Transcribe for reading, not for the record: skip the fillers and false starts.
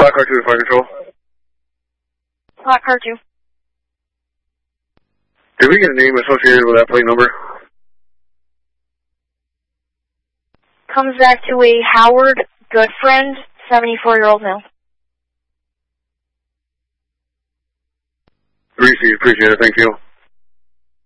Slot car 2 to fire control. Slot car 2. Did we get a name associated with that plate number? Comes back to a Howard Goodfriend, 74-year-old male. Appreciate it. Thank you.